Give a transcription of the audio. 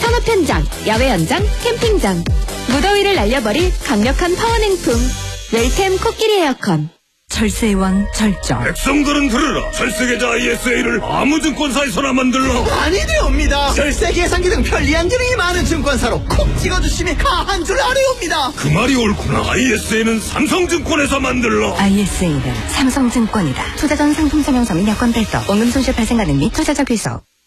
산업 현장, 야외 현장, 캠핑장. 무더위를 날려버릴 강력한 파워냉풍. 웰템 코끼리 에어컨. 철새의 왕 절정. 백성들은 들으라. 철새계좌 ISA를 아무 증권사에서나 만들라. 아니 되옵니다. 절세 계산기 등 편리한 기능이 많은 증권사로 콕 찍어주시면 가한 줄 아래옵니다. 그 말이 옳구나. ISA는 삼성증권에서 만들라. ISA는 삼성증권이다. 투자 전 상품 설명서 및 여건 별도. 원금 손실 발생 가능 및 투자자 귀속.